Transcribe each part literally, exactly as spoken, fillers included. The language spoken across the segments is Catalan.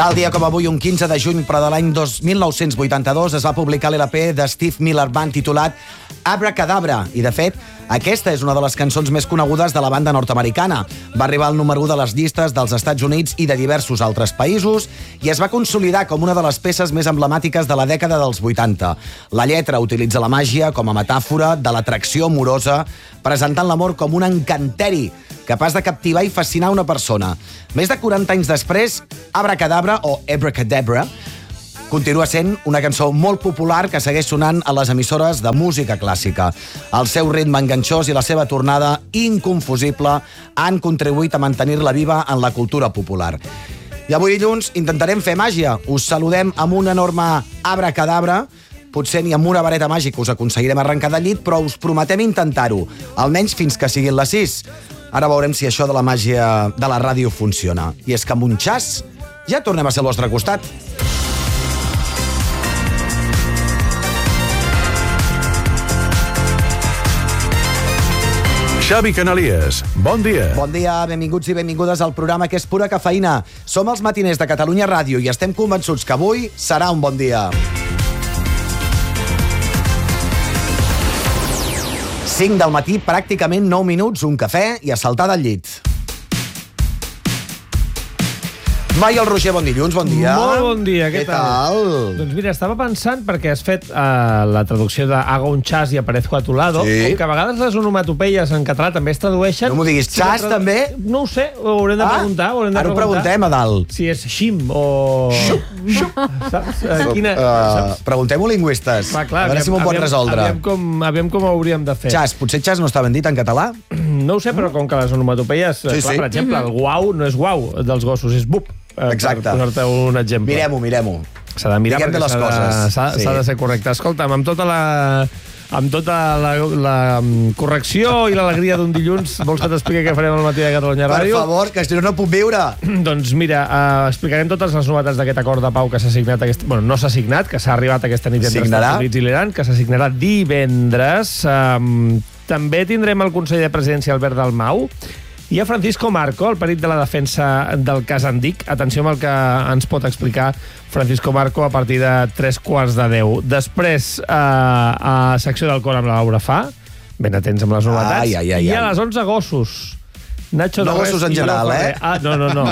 Tal dia com avui, un quinze de juny, però de l'any mil nou-cents vuitanta-dos, es va publicar l'L P de Steve Miller Band titulat Abracadabra. I, de fet, aquesta és una de les cançons més conegudes de la banda nord-americana. Va arribar al número u de les llistes dels Estats Units i de diversos altres països i es va consolidar com una de les peces més emblemàtiques de la dècada dels vuitanta. La lletra utilitza la màgia com a metàfora de l'atracció amorosa, presentant l'amor com un encanteri capaç de captivar i fascinar una persona. Més de quaranta anys després, Abracadabra, o Abracadabra, continua sent una cançó molt popular que segueix sonant a les emissores de música clàssica. El seu ritme enganxós i la seva tornada inconfusible han contribuït a mantenir-la viva en la cultura popular. I avui dilluns intentarem fer màgia. Us saludem amb un enorme abracadabra. Potser ni amb una vareta màgica us aconseguirem arrencar del llit, però us prometem intentar-ho, almenys fins que siguin les sis. Ara veurem si això de la màgia de la ràdio funciona. I és que amb un xas ja tornem a ser al vostre costat. Xavi Canalies, bon dia. Bon dia, benvinguts i benvingudes al programa que és pura cafeïna. Som els matiners de Catalunya Ràdio i estem convençuts que avui serà un bon dia. cinc del matí, pràcticament nou minuts, un cafè i a saltar del llit. Mai el Roger, bon dilluns, bon dia. Molt bon dia, què, què tal? tal? Doncs mira, estava pensant, perquè has fet uh, la traducció de hago un chas i aparezco a tu lado, sí. Com que a vegades les onomatopeies en català també es tradueixen... No m'ho diguis, si chas tradu... també? No ho sé, ho haurem de preguntar. Ah, ho haurem de ara ho preguntar. preguntem a dalt. Si és xim o... Xup, xup. Saps? Uh, quina... Uh, saps? Preguntem-ho lingüistes. Clar, clar, a veure aviam, si m'ho pot aviam, resoldre. Aviam com, aviam com ho hauríem de fer. Chas, potser chas no està ben dit en català? No ho sé, però com que les onomatopeies... Sí, clar, sí. Per exemple, el guau no és guau dels gossos, és bup. Exacte. Per posar-te un exemple. Mirem-ho, mirem-ho. S'ha de mirar Diguem perquè de les s'ha coses. de, s'ha, Sí. s'ha de ser correcte. Escolta'm, amb tota la, amb tota la, la correcció i l'alegria d'un dilluns, vols que t'expliqui què farem al matí de Catalunya Ràdio? Per favor, que si no, no puc viure. Doncs mira, uh, explicarem totes les novetats d'aquest acord de pau que s'ha signat, aquest, bueno, no s'ha signat, que s'ha arribat aquesta nit entre Signarà. Estats Units i l'Iran, que se signarà divendres. Um, també tindrem el conseller de Presidència, Albert Dalmau. Hi ha Francisco Marco, el perit de la defensa del cas Andic. Atenció amb el que ens pot explicar Francisco Marco a partir de tres quarts de deu. Després, eh, a secció del cor amb la Laura Fa, ben atents amb les novetats. Ai, ai, ai, I ai. a les onze, gossos. Nacho No Torres gossos en i general, Joan Ferrer. eh? Ah, no, no, no.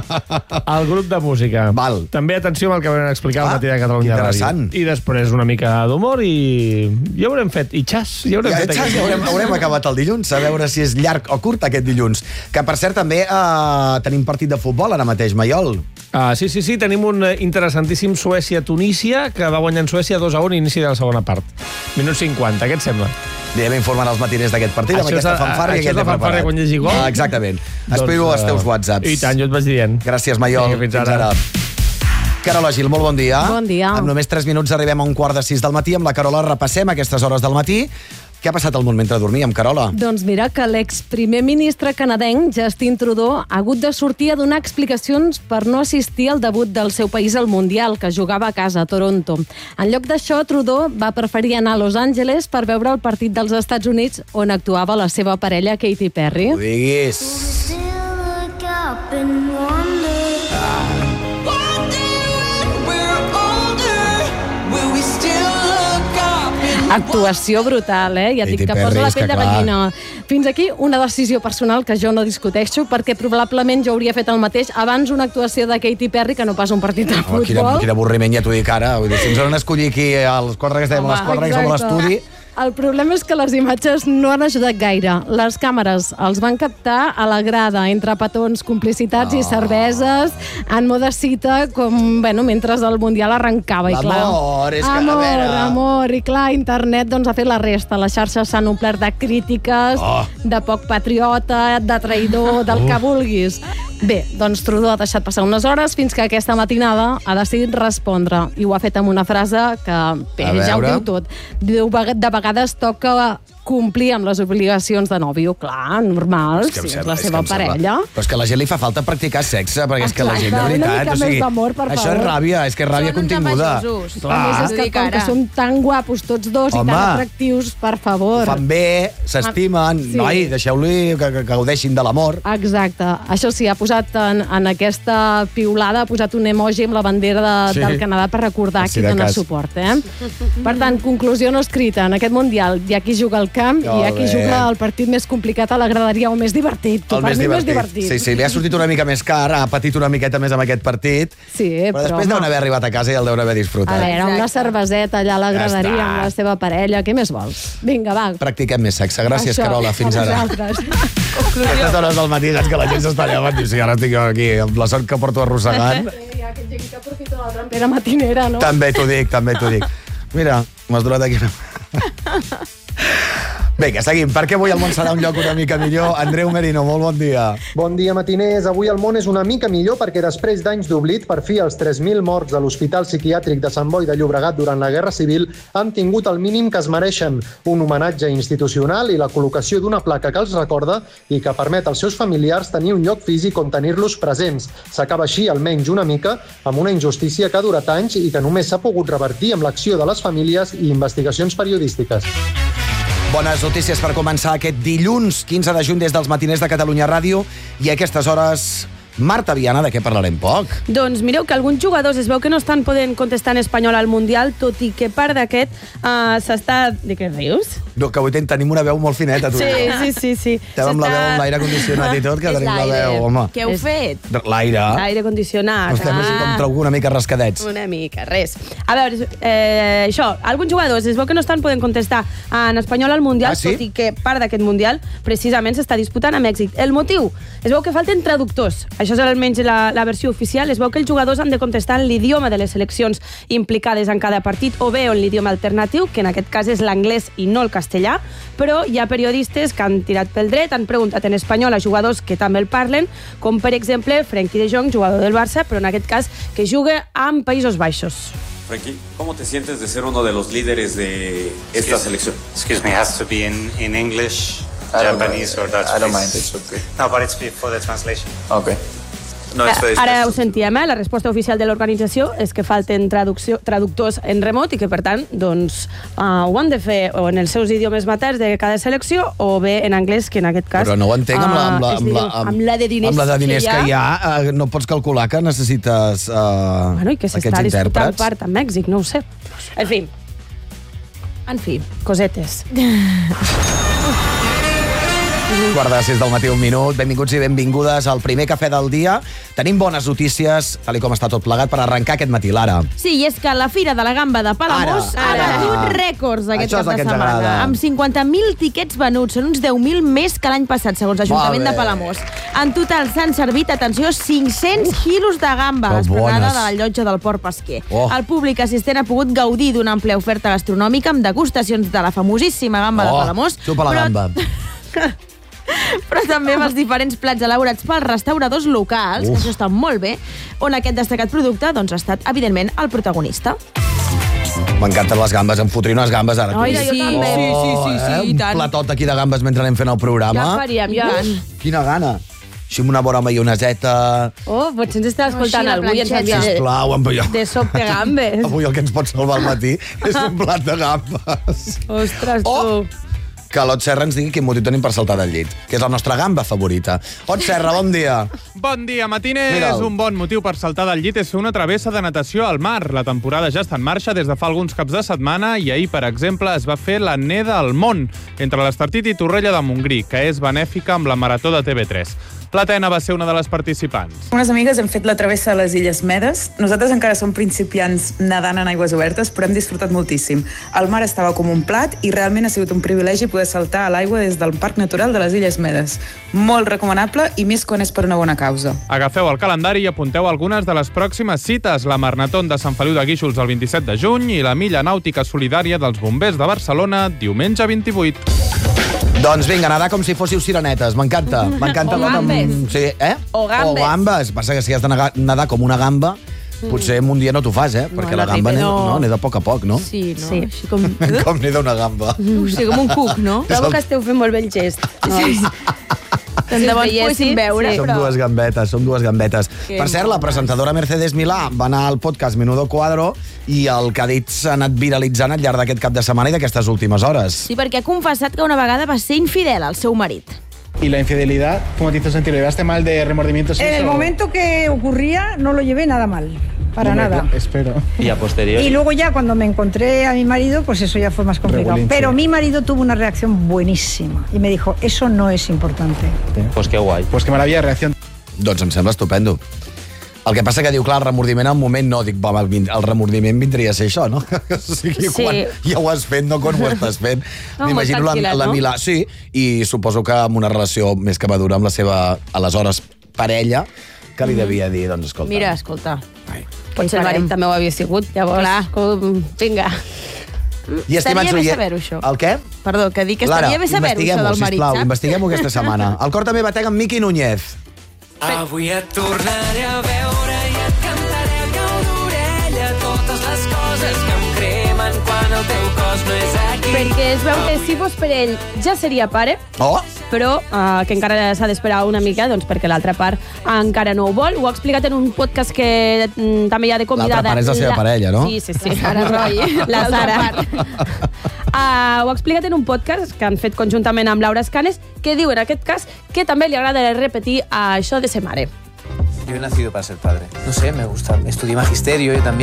El grup de música. Val. També atenció amb el que vam explicar Ah, al matí de Catalunya interessant. Ràdio. I després una mica d'humor i ja haurem fet. I xas, ja haurem Ja, fet. ja, aquest ja haurem, haurem acabat el dilluns, a veure si és llarg o curt aquest dilluns. Que, per cert, també eh, tenim partit de futbol ara mateix, Maiol. Ah, sí, sí, sí, tenim un interessantíssim Suècia-Tunísia que va guanyar en Suècia dos a un inici de la segona part. Minut cinquanta, què et sembla? Anirem informant els matiners d'aquest partit amb Això és aquesta la- fanfàrria això que és la t'he fanfàrria preparat. quan hi hagi gol? Ah, exactament. Espero Doncs, els teus eh, whatsapps. I tant, jo et vaig dient. Gràcies, Maiol. Vinga, fins ara. Carola Gil, molt bon dia. Bon dia. En només tres minuts arribem a un quart de sis del matí. Amb la Carola repassem aquestes hores del matí. Què ha passat al món mentre dormíem, Carola? Doncs mira que l'exprimer ministre canadenc, Justin Trudeau, ha hagut de sortir a donar explicacions per no assistir al debut del seu país al Mundial, que jugava a casa, a Toronto. En lloc d'això, Trudeau va preferir anar a Los Angeles per veure el partit dels Estats Units, on actuava la seva parella, Katy Perry. Ho diguis. Actuació brutal, eh? Ja et dic Katy que posa Perry, la és pell que de clar. gallina. Fins aquí una decisió personal que jo no discuteixo, perquè probablement jo hauria fet el mateix abans una actuació de Katy Perry que no pas un partit de Home, futbol. quin, quin avorriment, ja t'ho dic ara. Vull dir, si ens han escollit aquí als quatre que estem, a les quatre que som a Exacte. l'estudi... El problema és que les imatges no han ajudat gaire. Les càmeres els van captar a la grada, entre petons, complicitats oh. i cerveses, en moda cita, com, bueno, mentre el Mundial arrencava. I clar, L'amor, és que, a amor, veure... amor, i clar, internet doncs, ha fet la resta. Les xarxes s'han omplert de crítiques, Oh. de poc patriota, de traïdor, del que vulguis. Bé, doncs Trudeau ha deixat passar unes hores fins que aquesta matinada ha decidit respondre, i ho ha fet amb una frase que bé, ja ho veure. diu tot. Diu, de vegades toca complir amb les obligacions de nòvio. Clar, normal, És que em si és sembla- la és que seva em sembla- parella. Però és que a la gent li fa falta practicar sexe, perquè és que la gent, de Exacte, una veritat... mica o sigui, més d'amor, per això favor. és ràbia, és que és ràbia Són uns continguda. envejosos. A més, és que com que som tan guapos tots dos Home. i tan atractius, per favor. Fan bé, s'estimen, Sí. noi, deixeu-li que, que, que gaudeixin de l'amor. Exacte. Això sí, ha posat en, en aquesta piulada, ha posat un emoji amb la bandera de, Sí. del Canadà per recordar Sí, qui de dona cas. suport. Eh? Per tant, conclusió no escrita. En aquest Mundial hi ha qui juga al camp i hi ha qui Molt bé. juga al partit més complicat a la graderia o més divertit. Tu, El per més mi, divertit. més divertit. Sí, sí, li ha sortit una mica més car, ha patit una miqueta més amb aquest partit, Sí, però, però, després deuen home, haver arribat a casa i el deuen haver a disfrutat. veure, una cerveseta allà a la Ja graderia està. amb la seva parella, què més vols? Vinga, va. Practiquem més sexe. Gràcies, Això, Carola. Fins a ara. vosaltres. Aquestes hores del matí, saps que la gent s'està llevant. Diu, sí, ara estic jo aquí, amb la sort que porto arrossegant. Hi ha aquest gent que aprofita la trampera matinera, no? També t'ho dic, també t'ho dic. Mira, m'has donat aquí una... Vinga, seguim. Per què avui el món serà un lloc una mica millor? Andreu Merino, molt bon dia. Bon dia, matiners. Avui el món és una mica millor perquè després d'anys d'oblit, per fi els tres mil morts de l'Hospital Psiquiàtric de Sant Boi de Llobregat durant la Guerra Civil han tingut el mínim que es mereixen, un homenatge institucional i la col·locació d'una placa que els recorda i que permet als seus familiars tenir un lloc físic on tenir-los presents. S'acaba així, almenys una mica, amb una injustícia que ha durat anys i que només s'ha pogut revertir amb l'acció de les famílies i investigacions periodístiques. Bones notícies per començar aquest dilluns, quinze de juny, des dels matiners de Catalunya Ràdio. I a aquestes hores, Marta Viana, de què parlarem poc? Doncs mireu que alguns jugadors es veu que no estan podent contestar en espanyol al Mundial, tot i que part d'aquest uh, s'està... De què rius? No, que avui ten- tenim una veu molt fineta, tu. Sí, sí, sí. sí. Estem amb la veu amb l'aire condicionat i tot, que És tenim la l'aire. veu, home. Què heu fet? L'aire. L'aire condicionat. Estem així com trobo una mica rascadets. Una mica, res. A veure, eh, això, alguns jugadors es veu que no estan podent contestar en espanyol al Mundial, Ah, sí? tot i que part d'aquest Mundial precisament s'està disputant amb èxit. El motiu? Es veu que falten traductors. Això és almenys la, la versió oficial. Es veu que els jugadors han de contestar en l'idioma de les seleccions implicades en cada partit o bé en l'idioma alternatiu, que en aquest cas és l'anglès i no el castellà, però hi ha periodistes que han tirat pel dret, han preguntat en espanyol a jugadors que també el parlen, com per exemple Frenkie de Jong, jugador del Barça, però en aquest cas que juga amb Països Baixos. Frankie, ¿cómo te sientes de ser uno de los líderes de esta selección? Excuse me, it has to be in, in English, I don't Japanese, mind. or Dutch. I don't please. mind, it's okay. No, but it's for the translation. Okay. No, it's very Ara ho special. sentíem, eh? La resposta oficial de l'organització és que falten traducció, traductors en remot i que, per tant, doncs, uh, ho han de fer o en els seus idiomes materns de cada selecció o bé en anglès, que en aquest cas... Però no ho entenc amb la, amb la, uh, es amb diu- la, amb la de diners, amb la de diners que hi ha. Eh, no pots calcular que necessites uh, Bueno, i que s'està aquests disputant intèrprets. part a Mèxic, no ho sé. En fi. En fi, cosetes. Quart de sis del matí, un minut. Benvinguts i benvingudes al primer cafè del dia. Tenim bones notícies, tal i com està tot plegat, per arrencar aquest matí, Lara. Sí, i és que la Fira de la Gamba de Palamós Ara, ha ara. batut rècords aquest Això és cap el de que ens setmana. agrada. Amb cinquanta mil tiquets venuts, són uns deu mil més que l'any passat, segons l'Ajuntament Molt de bé. Palamós. En total s'han servit, atenció, cinc-cents quilos de gamba a Que l'esplanada bones. de la llotja del Port Pesquer. Oh. El públic assistent ha pogut gaudir d'una àmplia oferta gastronòmica amb degustacions de la famosíssima gamba de Oh, Palamós. xupa la però- gamba. però també amb els diferents plats elaborats pels restauradors locals, Uf. que això està molt bé, on aquest destacat producte doncs, ha estat, evidentment, el protagonista. M'encanten les gambes, em fotria unes gambes ara. Ai, tu. jo també. Sí, sí, sí, sí, eh? i tant. Un platot aquí de gambes mentre anem fent el programa. Ja faríem, ja. Uf, quina gana. Així amb una bona maioneseta. Oh, potser ens està escoltant Així, la algú i ens planxeta. envia de, Sisplau, amb allò. de sop de gambes. Avui el que ens pot salvar al matí és un plat de gambes. Ostres, tu. Oh! Que l'Ot Serra ens digui quin motiu tenim per saltar del llit, que és la nostra gamba favorita. Ot Serra, bon dia. Bon dia, matiners. Mira'l. Un bon motiu per saltar del llit és fer una travessa de natació al mar. La temporada ja està en marxa des de fa alguns caps de setmana i ahir, per exemple, es va fer la Neda al Món, entre l'Estartit i Torrella de Montgrí, que és benèfica amb la Marató de T V tres. La Tena va ser una de les participants. Unes amigues hem fet la travessa a les Illes Medes. Nosaltres encara som principiants nedant en aigües obertes, però hem disfrutat moltíssim. El mar estava com un plat i realment ha sigut un privilegi poder saltar a l'aigua des del Parc Natural de les Illes Medes. Molt recomanable i més quan és per una bona causa. Agafeu el calendari i apunteu algunes de les pròximes cites. La Marnatón de Sant Feliu de Guíxols el vint-i-set de juny i la Milla Nàutica Solidària dels Bombers de Barcelona diumenge vint-i-vuit. Doncs vinga, nedar com si fóssiu sirenetes. M'encanta. M'encanta. O tot amb- gambes. Sí, eh? O gambes. O gambes. Passa que si has de nedar, nedar com una gamba, potser un dia no t'ho fas, eh? Perquè la gamba no, n'he de poc a poc, no? Sí, no? Sí. Així com... Com n'he d'una gamba. No sé, com un cuc, no? Trobo que esteu fent molt bé el gest. Sí. Tant de bons poguéssim veure, Som però... dues gambetes, som dues gambetes. Que Per cert, la presentadora Mercedes Milà va anar al podcast Menudo Cuadro i el que ha dit s'ha anat viralitzant al llarg d'aquest cap de setmana i d'aquestes últimes hores. Sí, perquè ha confessat que una vegada va ser infidel al seu marit. ¿Y la infidelidad, cómo te hizo sentir? ¿Le llevaste mal de remordimientos? En el momento que ocurría no lo llevé nada mal, para No me- nada. Espero. Y a posteriori. Y luego ya cuando me encontré a mi marido, pues eso ya fue más complicado. Regulinchi. Pero mi marido tuvo una reacción buenísima y me dijo, eso no es importante. Pues qué guay. Pues qué maravilla de reacción. Doncs em sembla estupendo. El que passa que diu, clar, el remordiment al moment no. Dic, va, el, vin- el remordiment vindria a ser això, no? O sigui, Sí. quan ja ho has fet, no quan ho estàs fent. No, M'imagino molt la, tranquil·la, la no? Milà, sí, i suposo que amb una relació més que madura amb la seva, aleshores, parella, que li devia dir, doncs, escolta... Mira, escolta, Ai. potser el marit també ho havia sigut, llavors, Clar. com, vinga. I estimats Estaria bé oients- saber-ho, això. El què? Perdó, que dic que Lara, estaria bé saber-ho, això investiguem-ho, del marit, sisplau, saps? investiguem-ho aquesta setmana. El cor també batega amb Miqui Núñez. Avui et tornaré a veure i et cantaré a cau d'orella totes les coses que em cremen quan el teu cos no és aquí. Perquè es veu que si fos per ell ja seria pare, Oh! però uh, que encara s'ha d'esperar una mica doncs, perquè l'altra part encara no ho vol. Ho ha explicat en un podcast que mm, també hi ha de convidada. L'altra part és la seva parella, no? Sí, sí, sí. La Sara Roy. La Sara. Uh, ho ha explicat en un podcast que han fet conjuntament amb Laura Escanes, que diu en aquest cas que també li agrada repetir uh, això de ser mare. Yo he nacido para ser padre. No sé, me gusta. Estudié magisterio, yo también.